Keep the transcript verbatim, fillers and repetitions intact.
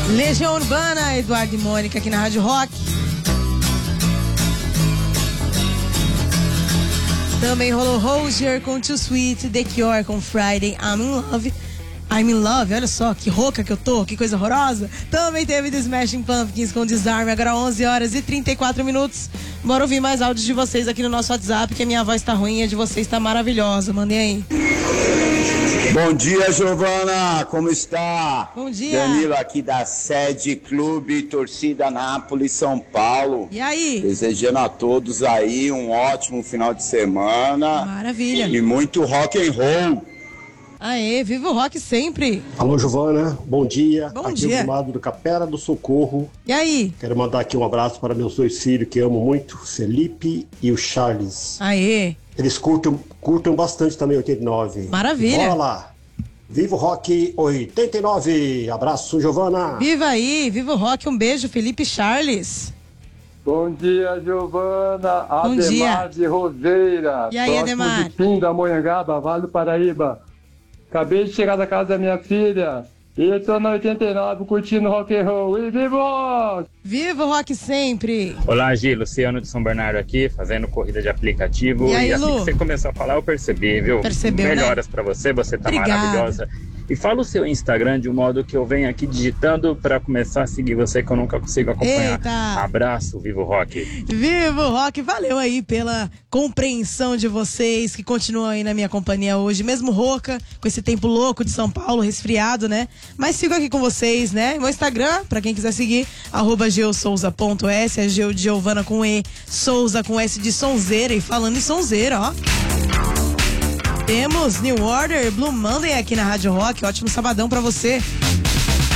Legião Urbana, Eduardo e Mônica aqui na Rádio Rock. Também rolou Roger com Too Sweet, The Cure com Friday, I'm in Love. I'm in Love, olha só que rouca que eu tô, que coisa horrorosa. Também teve The Smashing Pumpkins com Disarm, agora onze horas e trinta e quatro minutos. Bora ouvir mais áudios de vocês aqui no nosso WhatsApp, que a minha voz tá ruim e a de vocês tá maravilhosa. Mandem aí. Bom dia, Giovana, como está? Bom dia. Danilo aqui da Sede Clube, torcida Nápoles, São Paulo. E aí? Desejando a todos aí um ótimo final de semana. Maravilha. E muito rock and roll. Aê, viva o rock sempre. Alô, Giovana, bom dia. Bom aqui dia. é o lado do Capera do Socorro. E aí? Quero mandar aqui um abraço para meus dois filhos que amo muito, o Felipe e o Charles. Aê. Eles curtam, curtam bastante também oitenta e nove. Maravilha. Bora lá. Viva o Rock oitenta e nove. Abraço, Giovana. Viva aí, viva o rock. Um beijo, Felipe e Charles. Bom dia, Giovana. Bom Ademar dia. de Roseira. E aí, próximo Ademar? de Pim da Monhangaba, Vale do Paraíba. Acabei de chegar da casa da minha filha e eu tô na oitenta e nove curtindo rock and roll. E viva o rock! Viva o rock sempre. Olá, Gi, Luciano de São Bernardo aqui, fazendo corrida de aplicativo. E aí, e assim Lu? que você começou a falar, eu percebi, viu? Percebeu, Melhoras né? pra você, você tá Obrigada. maravilhosa. E fala o seu Instagram de um modo que eu venho aqui digitando pra começar a seguir você, que eu nunca consigo acompanhar. Eita. Abraço, viva o rock. Viva o rock. Valeu aí pela compreensão de vocês que continuam aí na minha companhia hoje, mesmo rouca, com esse tempo louco de São Paulo, resfriado, né? Mas sigo aqui com vocês, né? Meu Instagram, pra quem quiser seguir, arroba geosouza ponto s, é Geo de Giovana com E, Souza com S de sonzeira. E falando em sonzeira, ó, temos New Order, Blue Monday aqui na Rádio Rock. Ótimo sabadão pra você.